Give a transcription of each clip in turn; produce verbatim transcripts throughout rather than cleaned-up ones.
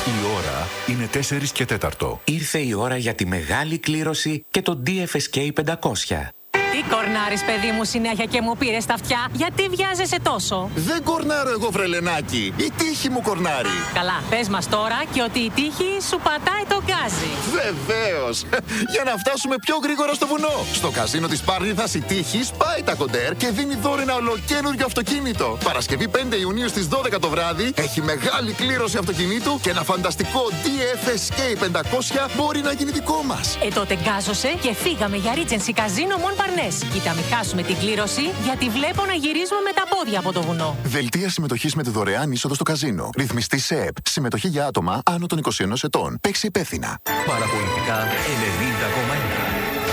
Η ώρα είναι τέσσερις και τέταρτο. Ήρθε η ώρα για τη μεγάλη κλήρωση και το ντι εφ ες κέι πεντακόσια. Τι κορνάρεις, παιδί μου, συνέχεια και μου πήρες τα αυτιά? Γιατί βιάζεσαι τόσο? Δεν κορνάρω εγώ, βρελενάκι. Η τύχη μου κορνάρει. Καλά, πες μας τώρα και ότι η τύχη σου πατάει το γκάζι. Βεβαίως. Για να φτάσουμε πιο γρήγορα στο βουνό. Στο καζίνο της Πάρνηθας η τύχη σπάει τα κοντέρ και δίνει δώρο ένα ολοκαίνουργιο αυτοκίνητο. Παρασκευή πέντε Ιουνίου στις δώδεκα το βράδυ έχει μεγάλη κλήρωση αυτοκινήτου και ένα φανταστικό ντι εφ ες κέι πεντακόσια μπορεί να γίνει δικό μας. Ε, τότε γκάζωσε και φύγαμε για Regency Casino Mon Parnasse. Κοίτα, μην χάσουμε την κλήρωση, γιατί βλέπω να γυρίζουμε με τα πόδια από το βουνό. Δελτία συμμετοχής με τη δωρεάν είσοδο στο καζίνο. Ρυθμιστή ΣΕΠ. Συμμετοχή για άτομα άνω των είκοσι ενός ετών. Παίξει υπεύθυνα. Παραπολιτικά ενενήντα κόμμα ένα.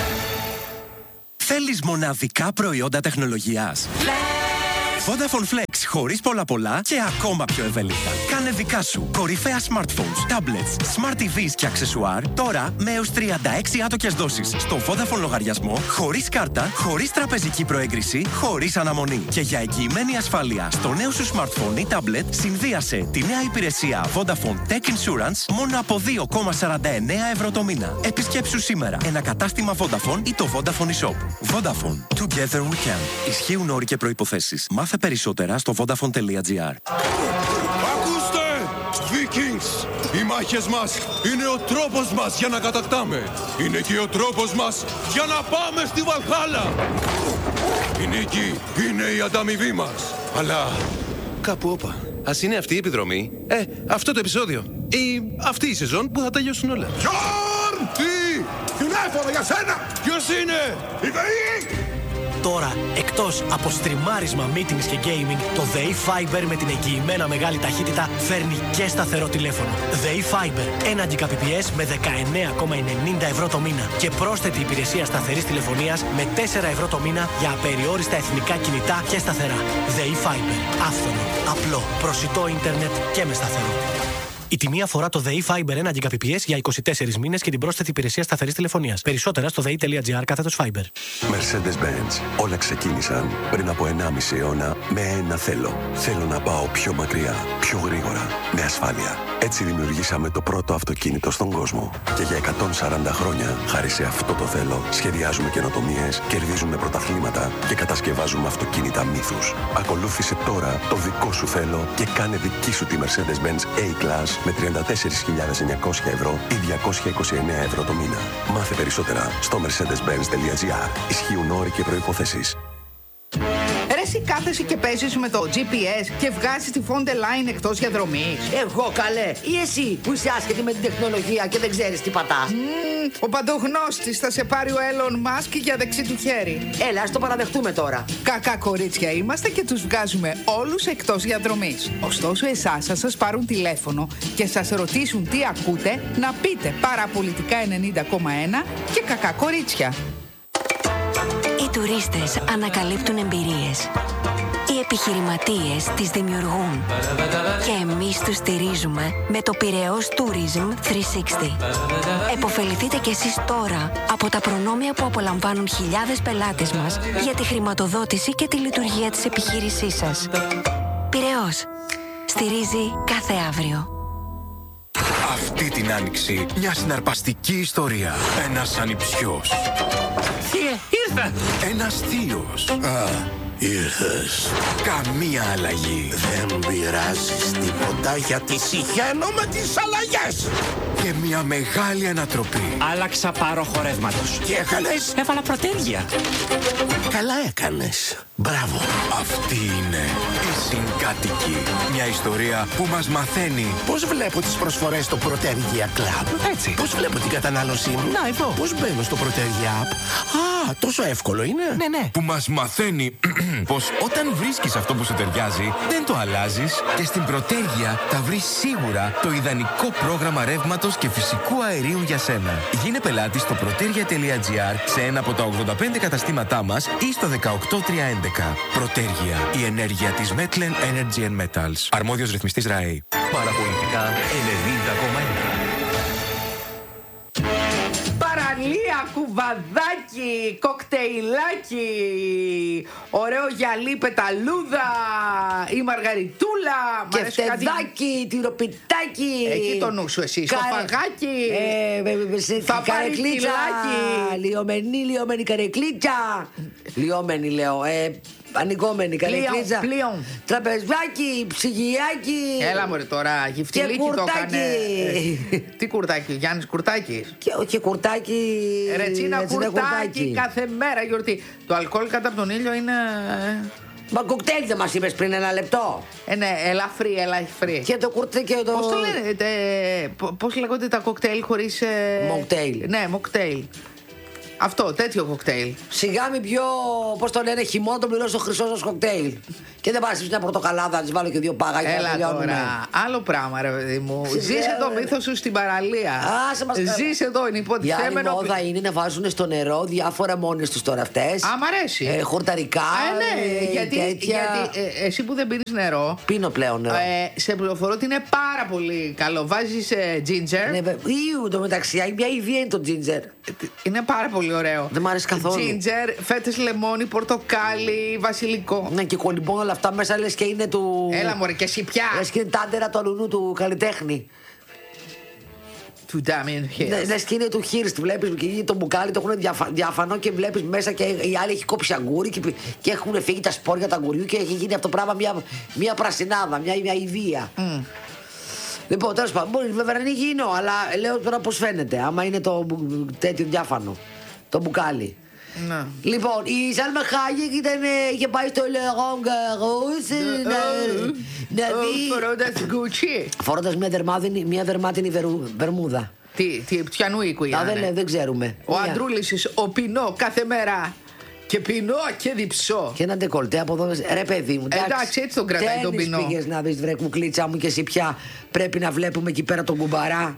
Θέλεις μοναδικά προϊόντα τεχνολογίας? Vodafone Flex, χωρίς πολλά πολλά και ακόμα πιο ευέλικτα. Κάνε δικά σου κορυφαία smartphones, tablets, smart τι βις και αξεσουάρ τώρα με έως τριάντα έξι άτοκες δόσεις στο Vodafone λογαριασμό, χωρίς κάρτα, χωρίς τραπεζική προέγκριση, χωρίς αναμονή. Και για εγγυημένη ασφάλεια στο νέο σου smartphone ή tablet, συνδύασε τη νέα υπηρεσία Vodafone Tech Insurance μόνο από δύο κόμμα σαράντα εννέα ευρώ το μήνα. Επισκέψου σήμερα ένα κατάστημα Vodafone ή το Vodafone eShop. Vodafone. Together we can. Ισχύουν όροι και προϋποθέσεις. Μάθε περισσότερα στο vodafone τελεία gr. Ακούστε! Vikings! Οι μάχες μας είναι ο τρόπος μας για να κατακτάμε. Είναι και ο τρόπος μας για να πάμε στη Βαλχάλα. Η νίκη είναι η ανταμοιβή μας. Αλλά κάπου όπα. Ας είναι αυτή η επιδρομή. Ε, αυτό το επεισόδιο. Ή αυτή η σεζόν που θα τελειώσουν όλα. Γιόρν! Τι! Τηλέφωνο για σένα! Ποιος είναι? Η ΔΕΗ! Τώρα, εκτός από στριμάρισμα, meetings και gaming, το ΔΕΗ Fiber με την εγγυημένα μεγάλη ταχύτητα φέρνει και σταθερό τηλέφωνο. ΔΕΗ Fiber, ένα Gbps με δεκαεννέα κόμμα ενενήντα ευρώ το μήνα και πρόσθετη υπηρεσία σταθερής τηλεφωνίας με τέσσερα ευρώ το μήνα για απεριόριστα εθνικά κινητά και σταθερά. ΔΕΗ Fiber, άφθονο, απλό, προσιτό ίντερνετ και με σταθερό. Η τιμή αφορά το ΔΕΗ Fiber ένα Gbps για είκοσι τέσσερις μήνες και την πρόσθετη υπηρεσία σταθερής τηλεφωνίας. Περισσότερα στο δέη τελεία τζι άρ κάθετος Fiber. Mercedes-Benz. Όλα ξεκίνησαν πριν από ενάμιση αιώνα με ένα θέλω. Θέλω να πάω πιο μακριά, πιο γρήγορα, με ασφάλεια. Έτσι δημιουργήσαμε το πρώτο αυτοκίνητο στον κόσμο. Και για εκατόν σαράντα χρόνια, χάρη σε αυτό το θέλω, σχεδιάζουμε καινοτομίες, κερδίζουμε πρωταθλήματα και κατασκευάζουμε αυτοκίνητα μύθους. Ακολούθησε τώρα το δικό σου θέλω και κάνε δική σου τη Mercedes-Benz A-Class με τριάντα τέσσερις χιλιάδες εννιακόσια ευρώ ή διακόσια είκοσι εννέα ευρώ το μήνα. Μάθε περισσότερα στο mercedes benz τελεία τζι άρ. Ισχύουν όροι και προϋποθέσεις. Ρε εσύ κάθεσαι και παίζεις με το τζι πι ες και βγάζεις τη Fonte Line εκτός διαδρομής. Εγώ καλέ, ή εσύ που είσαι άσχετη με την τεχνολογία και δεν ξέρεις τι πατάς. Mm, ο παντογνώστης θα σε πάρει ο Elon Musk για δεξί του χέρι. Έλα, ας το παραδεχτούμε τώρα. Κακά κορίτσια είμαστε και τους βγάζουμε όλους εκτός διαδρομής. Ωστόσο εσάς θα σας πάρουν τηλέφωνο και σας ρωτήσουν τι ακούτε, να πείτε Παραπολιτικά ενενήντα κόμμα ένα και κακά κορίτσια. Οι τουρίστες ανακαλύπτουν εμπειρίες. Οι επιχειρηματίες τις δημιουργούν. Και εμείς τους στηρίζουμε με το Πειραιώς Tourism τριακόσια εξήντα. Εποφεληθείτε κι εσείς τώρα από τα προνόμια που απολαμβάνουν χιλιάδες πελάτες μας για τη χρηματοδότηση και τη λειτουργία της επιχείρησής σας. Πειραιώς. Στηρίζει κάθε αύριο. Αυτή την άνοιξη μια συναρπαστική ιστορία. Ένας ανιψιός. Θείε, ήρθα! Ένας θείος. Α, ήρθες. Καμία αλλαγή. Δεν πειράζεις τίποτα γιατί συχαίνω με τις αλλαγές. Και μια μεγάλη ανατροπή. Άλλαξα πάρο χορεύματος. Τι έκανες? Έβαλα πρωτέργεια. Καλά έκανες. Μπράβο. Αυτή είναι η Συγκάτοικοι. Μια ιστορία που μας μαθαίνει Πώς βλέπω τις προσφορές στο Πρωτέργεια Club. Έτσι. Πώς βλέπω την κατανάλωσή μου. Να, εδώ. Πώς μπαίνω στο Πρωτέργεια App. Α, τόσο εύκολο είναι. Ναι, ναι. Που μας μαθαίνει πως όταν βρίσκεις αυτό που σου ταιριάζει, δεν το αλλάζεις και στην Πρωτέργεια θα βρεις σίγουρα το ιδανικό πρόγραμμα ρεύματος και φυσικού αερίου για σένα. Γίνε πελάτη στο πρωτέργεια τελεία τζι άρ σε ένα από τα ογδόντα πέντε καταστήματά μας ή στο δεκαοκτώ τριακόσια έντεκα. Πρωτέργεια. Η ενέργεια της Metlen Energy and Metals. Αρμόδιος ρυθμιστής ΡΑΕ. Παραπολιτικά ενενήντα κόμμα ένα. Γυαλία, κουβαδάκι, κοκτέιλάκι, ωραίο γυαλί, πεταλούδα, η μαργαριτούλα, και φτεδάκι, κάτι... τυροπιτάκι. Εκεί το νου σου εσύ, Κα... στο φαγάκι. Ε, θα πάρει κιλάκι. Λιωμένη, λιωμένη καρεκλίτσα. Λιωμένη λέω, ε, ανοιγόμενη καρεκλίτσα. Πλοίον. Τραπεζάκι, ψυγιάκι. Έλα μωρέ τώρα, γυφτιλίκι το έκανε. Ε, τι κουρτάκι, Γιάννης Κουρτάκης. Και όχι κουρτάκι. Ρετσίνα κουρτάκι, κουρτάκι, κάθε μέρα γιορτή. Το αλκοόλ κάτω από τον ήλιο είναι... Μα κοκτέιλ δεν μας είπες πριν ένα λεπτό. Ε, ναι, ελαφρύ, ελαφρύ. Και το κουρτέ και το... Πώς το λένε, τε, πώς λέγονται τα κοκτέιλ χωρίς... Ε... Μοκτέιλ. Ναι, μοκτέιλ. Αυτό, τέτοιο κοκτέιλ. Σιγά μην πιο, πώς το λένε, χυμό το πληρώσω χρυσό σας κοκτέιλ. Και δεν πάρεις μια πορτοκαλάδα, να της βάλω και δύο πάγα. Έλα τώρα, άλλο πράγμα ρε παιδί μου. Ζήσε το μύθο σου στην παραλία. Άσε μας. Ζήσε εδώ, είναι υποτιθέμενο. Η άλλη μόδα είναι να βάζουν στο νερό διάφορα μόνες τους τώρα αυτές. Α, μ' αρέσει. Ε, χορταρικά. Α, ναι, γιατί, τέτοια... γιατί ε, εσύ που δεν πίνεις νερό. Πίνω πλέον νερό. Ε, σε πληροφορώ ότι είναι πάρα πολύ καλό. Βάζεις ε, ginger. Ναι, Ιου, το μεταξύ, μια ιδέα είναι το ginger. Είναι πάρα πολύ ωραίο. Δεν μ' αρέσει καθόλου. Ginger, φέτες λεμόνι, πορτοκάλι, βασιλικό. Ναι, και κολυμπών όλα αυτά μέσα λες και είναι του. Έλα μωρέ, και εσύ πια. Λες και είναι τάντερα του αλουνού του καλλιτέχνη. Του Damien Hirst. Λες και είναι του Hirst. Βλέπεις και το μπουκάλι το έχουν διαφα... διαφανό και βλέπεις μέσα και η άλλη έχει κόψει αγκούρι και, και έχουν φύγει τα σπόρια του αγκουριού και έχει γίνει αυτό το πράγμα μια, μια πρασινάδα, μια, μια ιδέα. Mm. Λοιπόν, τέλος πάντων, μπορεί βέβαια να είναι υγιεινό, αλλά λέω τώρα πώς φαίνεται. Άμα είναι το τέτοιο διάφανο, το μπουκάλι. Να. Λοιπόν, η Σάλμα Χάγεκ είχε πάει στο Λεγόν Γκαρούς να δει. Φορώντας Gucci. Φορώντας μια δερμάτινη, μια δερμάτινη βερμούδα. Τι, τι, ποιανού οίκου είναι. Α, δεν, δεν ξέρουμε. Ο Αντρούλης, ο Πινό κάθε μέρα. Και πινώ και διψώ. Και ένα ντεκολτέ από εδώ. Ρε παιδί μου, εντάξει, εντάξει έτσι τον κρατάει τον Πινό. Πήγες να δεις, βρε κουκλίτσα μου, και εσύ πια πρέπει να βλέπουμε εκεί πέρα τον κουμπαρά.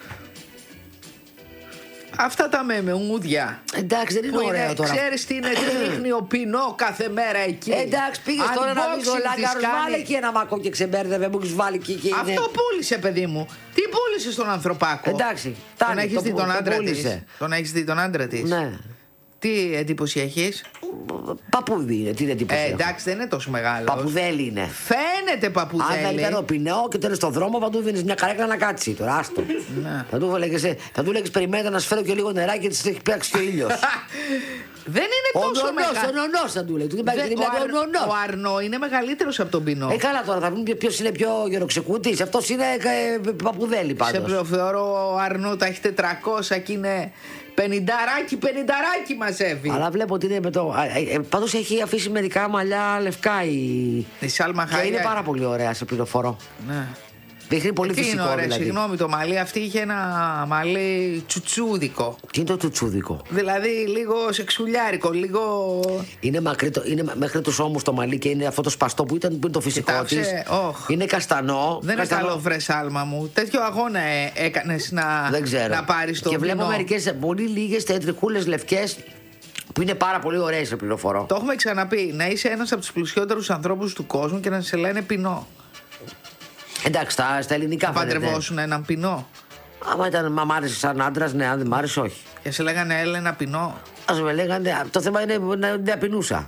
Αυτά τα μέμε, ουδιά. Εντάξει, δεν είναι που ωραίο είναι, τώρα. Ξέρεις τι είναι, τι δείχνει ο Πινό κάθε μέρα εκεί. Εντάξει, πήγες τώρα να δεις ο Λάγκαρος, βάλε εκεί ένα μακό και ξεμπέρδευε, μου έχεις βάλει και εκεί. Αυτό πούλησε, παιδί μου. Τι πούλησε στον ανθρωπάκο. Εντάξει, τον έχεις δει τον άντρα της. Τον έχεις δει τον άντρα της. Ναι. Τι εντύπωση έχεις? Παππούδι είναι, τι εντύπωση ε, έχω. Εντάξει, δεν είναι τόσο μεγάλο. Παππουδέλη είναι. Φαίνεται παππουδέλη. Αν δεν ήταν ο Πινό και τώρα στον δρόμο θα του δίνεις μια καρέκλα να κάτσει. Τώρα άστο. Θα του έλεγες, θα του έλεγες περιμένετε να σφέρω και λίγο νεράκι και της έχει πέξει και ο ήλιος. Δεν είναι τόσο μεγάλο. Ο νονός θα του λέει. Ο Αρνό είναι μεγαλύτερος από τον Πινό. Ε, καλά τώρα θα πούμε ποιος είναι πιο γεροξεκούτης. Αυτός είναι παππουδέλη πάντως. Σε πληροφορώ ο Αρνό τα έχει τετρακόσια και είναι πενηνταράκι, πενηνταράκι μαζεύει. Αλλά βλέπω ότι είναι με το. Ε, πάντως έχει αφήσει μερικά μαλλιά λευκά η. Η Σάλμα Χάγεκ. Και είναι πάρα πολύ ωραία, σε πληροφορώ. Ναι. Δείχνει πολύ φυσικό. Τι είναι ωραία, δηλαδή. Συγγνώμη, το μαλλί αυτή είχε ένα μαλλί τσουτσούδικο. Τι είναι το τσουτσούδικο? Δηλαδή λίγο σεξουλιάρικο, λίγο. Είναι, μακρύ, το, είναι μέχρι τους ώμους το μαλλί και είναι αυτό το σπαστό που ήταν που είναι το φυσικό της. Oh. Είναι καστανό. Δεν καστανό. είναι καλό, βρε Σάλμα μου. Τέτοιο αγώνα ε, έκανες να, να πάρεις το Και Πινό. βλέπω μερικές πολύ λίγες τετρικούλες λευκές που είναι πάρα πολύ ωραίες, σε πληροφορώ. Το έχουμε ξαναπεί. Να είσαι ένας από τους πλουσιότερους ανθρώπους του κόσμου και να σε λένε Πινό. Εντάξει, στα, στα ελληνικά φαίνεται. Παντρευόσουν έναν Πινό. Άμα ήταν, μα μ' άρεσε σαν άντρας, ναι, αν δεν μ' άρεσε, όχι. Και σε λέγανε Έλενα Πινό. Ας με λέγανε, το θέμα είναι να δεν απεινούσα.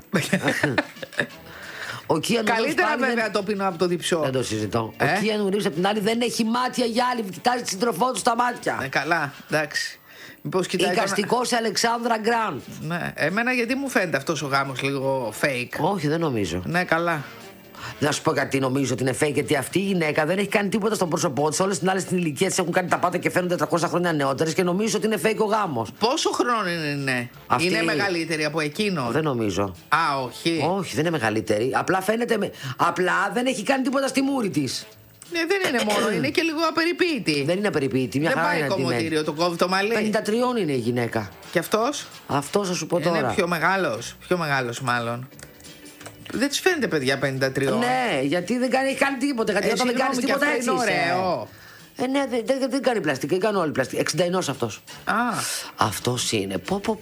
Καλύτερα βέβαια δεν... το Πινό από το διψό. Δεν το συζητώ. Ε? Ο Κίανου Ρίβς απ' την άλλη δεν έχει μάτια για άλλη. Κοιτάζει τη σύντροφό του στα μάτια. Ναι, καλά, εντάξει. Μήπως κοιτάει. Εικαστικός τον... Αλεξάνδρα Γκραντ. Ναι, εμένα γιατί μου φαίνεται αυτός ο γάμος λίγο fake. Όχι, δεν νομίζω. Ναι, καλά. Να σου πω κάτι, νομίζω ότι είναι fake, γιατί αυτή η γυναίκα δεν έχει κάνει τίποτα στο πρόσωπό τη. Όλες τις άλλες στην ηλικία τη έχουν κάνει τα πάντα και φαίνονται τριακόσια χρόνια νεότερες και νομίζω ότι είναι fake ο γάμος. Πόσο χρόνο είναι, αυτή... είναι μεγαλύτερη από εκείνο? Δεν νομίζω. Α, όχι. Όχι, δεν είναι μεγαλύτερη. Απλά φαίνεται. Με... Απλά δεν έχει κάνει τίποτα στη μούρη τη. Ναι, δεν είναι μόνο, είναι και λίγο απεριποίητη. Δεν είναι απεριποίητη, μια δεν χαρά πάει είναι κομμωτήριο, το κόβει το μαλλί. πενήντα τρία είναι η γυναίκα. Και αυτός? Αυτός θα σου πω τώρα. Είναι πιο μεγάλος, πιο μεγάλος μάλλον. Δεν της φαίνεται, παιδιά, πενήντα τρία. Ναι, γιατί δεν κάνει, κάνει τίποτα. Γιατί όταν δεν κάνει τίποτα έτσι. Είναι ωραίο. Ε, ναι, δεν, δεν, δεν κάνει πλαστική, κάνει όλη πλαστική. εξήντα ενός αυτός. Α. Αυτός είναι.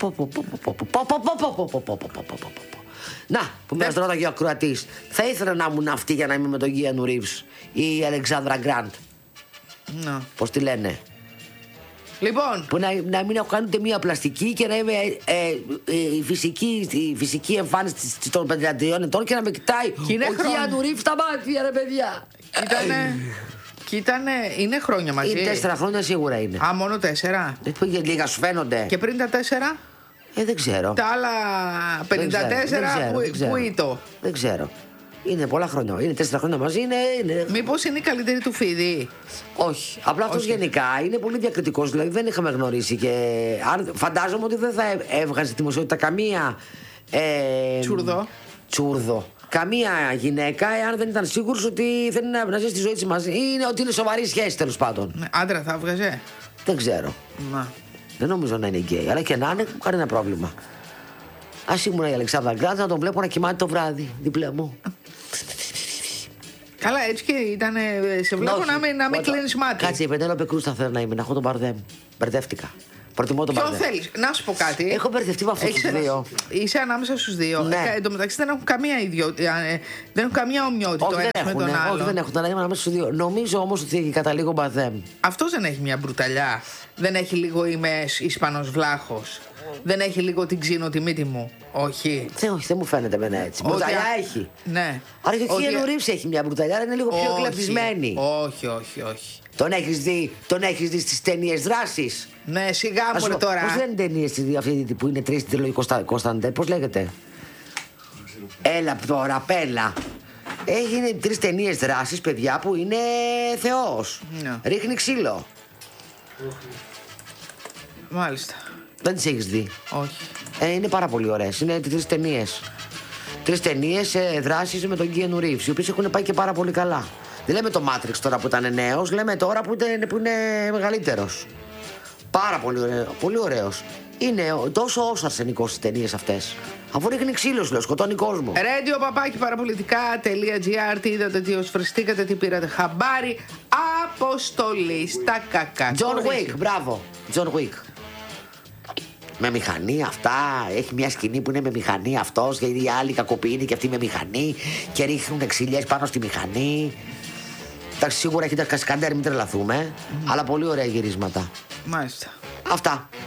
Να, που με ρώταγε ο ακροατής. Θα ήθελα να ήμουν αυτή για να είμαι με τον Κίανου Ρίβς ή η Αλεξάνδρα Γκραντ. Ναι. Πώς τη λένε? Λοιπόν. Που να, να μην έχω κάνει ούτε μία πλαστική και να είμαι ε, ε, ε, η, φυσική, η φυσική εμφάνιση των πενήντα τριών ετών και να με κοιτάει ο Κίανου Ρίβς στα μάτια, ρε παιδιά. Ήτανε. Και ήτανε, είναι χρόνια μαζί. Είναι τέσσερα χρόνια σίγουρα είναι. Α, μόνο τέσσερα. Δεν πήγε λίγα, σου φαίνονται. Και πριν τα τέσσερα. Ε, δεν ξέρω. Τα άλλα πενήντα τέσσερα που ήτο. Δεν ξέρω. Είναι πολλά χρόνια. Είναι τέσσερα χρόνια μαζί. Είναι, είναι... Μήπως είναι η καλύτερη του φίδι? Όχι. Απλά αυτό γενικά είναι πολύ διακριτικός. Δηλαδή δεν είχαμε γνωρίσει και. Αν, φαντάζομαι ότι δεν θα έβγαζε δημοσιότητα καμία. Ε, τσούρδο. Τσούρδο. Καμία γυναίκα, εάν δεν ήταν σίγουρος ότι θέλει να, να ζήσει τη ζωή της μαζί. Ή ότι είναι σοβαρή σχέση, τέλος πάντων. Ναι, άντρα θα έβγαζε. Δεν ξέρω. Να. Δεν νομίζω να είναι γκέι. Αλλά και να είναι, κανένα πρόβλημα. Ας ήμουν η Αλεξάνδρα Γκράτζ να τον βλέπω να κοιμάται το βράδυ δίπλα μου. Καλά, έτσι και ήταν. Σε βλέπω όχι, να μην, να μην κλείνεις μάτι. Κάτσε, η Πεντέλοπε Κρούς θα θέλω να είμαι, να έχω τον Μπαρδέμ. Μπερδεύτηκα. Προτιμώ τον Μπαρδέμ. Ποιο θέλεις? Να σου πω κάτι. Έχω μπερδευτεί με αυτούς τους δύο. Είσαι ανάμεσα στους δύο. Ναι. Ε, εν τω μεταξύ δεν έχουν καμία ιδιότητα. Δεν έχουν καμία ομοιότητα όχι, το ένα με τον ναι, άλλο. Όχι, δεν έχουν. Να είμαι ανάμεσα στους δύο. Νομίζω όμως ότι καταλήγω Μπαρδέμ. Αυτός δεν έχει μια μπρουταλιά. Δεν έχει λίγο είμαι Ισπανός βλάχος. Δεν έχει λίγο την ξύνω τη μύτη μου. Όχι. Δεν, όχι, δεν μου φαίνεται εμένα έτσι. Μπρουταλιά α... έχει. Ναι. Άρα και ο Κίανου Ρίβς έχει μια μπρουταλιά, είναι λίγο πιο εκλεπτισμένη. Όχι, όχι, όχι. Τον έχεις δει, τον έχεις δει στις ταινίες δράσης? Ναι, σιγά μου τώρα. Πώς λένε ταινίες αυτή που είναι τρεις τριλογή Κωνσταντέ, πώς λέγεται? Έλα τώρα, πέλα. Έγινε τρεις ταινίες δράσης, παιδιά, που είναι θεός. Ναι. Ρίχνει ξύλο. Μάλιστα. Δεν τις έχεις δει? Όχι. Ε, είναι πάρα πολύ ωραίες. Είναι τρεις ταινίες. Τρεις ταινίες ε, δράσεις με τον Κίανου Ρίβς, οι οποίες έχουν πάει και πάρα πολύ καλά. Δεν λέμε το Matrix τώρα που ήταν νέος, λέμε τώρα που, είτε, που είναι μεγαλύτερος. Πάρα πολύ, ωραίο, πολύ ωραίος. Είναι τόσο όσο αρσενικός στις ταινίες αυτές. Αφού ρίχνει ξύλο, λέω, σκοτώνει κόσμο. Radio παπάκι παραπολιτικά.gr. Τι είδατε, τι οσφρεστήκατε, τι πήρατε χαμπάρι. Αποστολή στα κακά. John Wick, μπράβο. John Wick. Με μηχανή αυτά. Έχει μια σκηνή που είναι με μηχανή αυτός και οι άλλοι κακοποιοί και αυτοί με μηχανή και ρίχνουν ξυλιές πάνω στη μηχανή. Εντάξει, σίγουρα έχει τα κασκαντέρ, μην τρελαθούμε. Mm. Αλλά πολύ ωραία γυρίσματα. Μάλιστα. Αυτά.